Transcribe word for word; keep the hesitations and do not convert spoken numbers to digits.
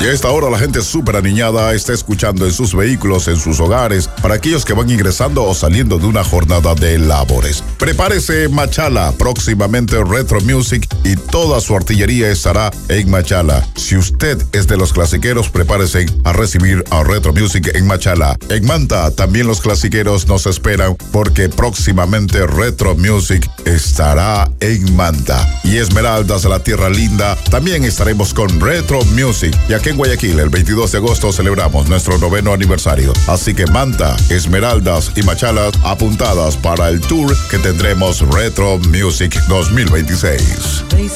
Y a esta hora la gente súper aniñada está escuchando en sus vehículos, en sus hogares, para aquellos que van ingresando o saliendo de una jornada de labores. Prepárese Machala, próximamente Retro Music y toda su artillería estará en Machala. Si usted es de los clasiqueros, prepárese a recibir a Retro Music en Machala. En Manta también los clasiqueros nos esperan porque próximamente Retro Music estará en Manta. Y Esmeraldas, la tierra linda, también estaremos con Retro Music. Y aquí en Guayaquil, el veintidós de agosto, celebramos nuestro noveno aniversario. Así que Manta, Esmeraldas y Machala apuntadas para el tour que tendremos Retro Music dos mil veintiséis.